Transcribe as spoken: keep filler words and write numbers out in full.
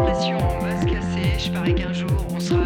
l'impression va se casser, je parie qu'un jour